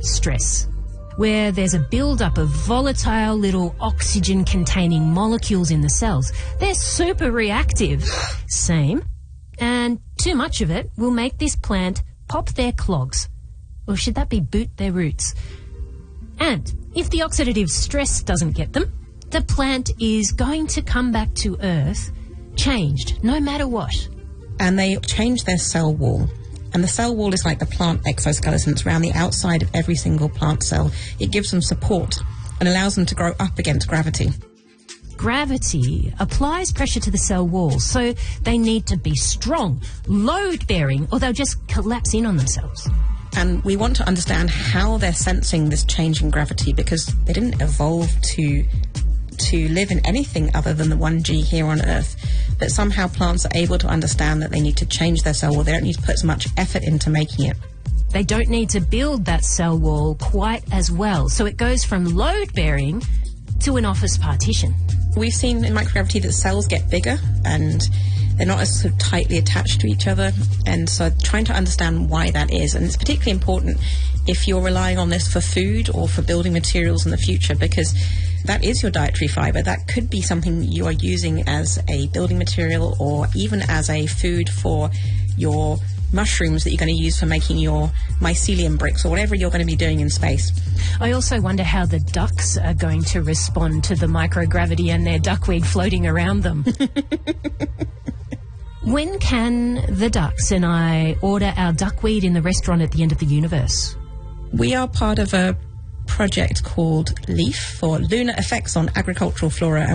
stress, where there's a build-up of volatile little oxygen-containing molecules in the cells. They're super reactive. Same. And too much of it will make this plant pop their clogs. Or should that be boot their roots? And if the oxidative stress doesn't get them, the plant is going to come back to Earth changed, no matter what. And they change their cell wall. And the cell wall is like the plant exoskeleton. It's around the outside of every single plant cell. It gives them support and allows them to grow up against gravity. Gravity applies pressure to the cell walls, so they need to be strong, load-bearing, or they'll just collapse in on themselves. And we want to understand how they're sensing this change in gravity, because they didn't evolve to live in anything other than the 1G here on Earth. But somehow plants are able to understand that they need to change their cell wall. They don't need to put as much effort into making it. They don't need to build that cell wall quite as well. So it goes from load-bearing to an office partition. We've seen in microgravity that cells get bigger and they're not as sort of tightly attached to each other. And so trying to understand why that is. And it's particularly important if you're relying on this for food or for building materials in the future, because that is your dietary fibre. That could be something you are using as a building material or even as a food for your mushrooms that you're going to use for making your mycelium bricks or whatever you're going to be doing in space. I also wonder how the ducks are going to respond to the microgravity and their duckweed floating around them. When can the ducks and I order our duckweed in the restaurant at the end of the universe? We are part of a project called LEAF, for Lunar Effects on Agricultural Flora